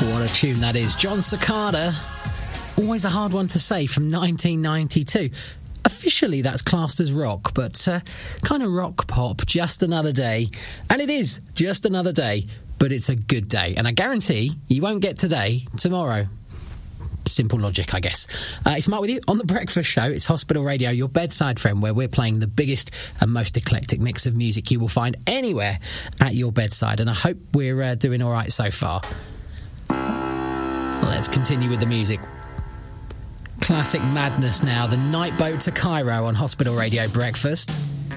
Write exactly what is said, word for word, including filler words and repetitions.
What a tune that is. John Cicada. Always a hard one to say, from nineteen ninety-two. Officially, that's classed as rock, but uh, kind of rock pop. Just another day. And it is just another day, but it's a good day. And I guarantee you won't get today tomorrow. Simple logic, I guess. Uh, it's Mark with you on The Breakfast Show. It's Hospital Radio, your bedside friend, where we're playing the biggest and most eclectic mix of music you will find anywhere at your bedside. And I hope we're uh, doing all right so far. Let's continue with the music. Classic madness now. The Night Boat to Cairo on Hospital Radio Breakfast.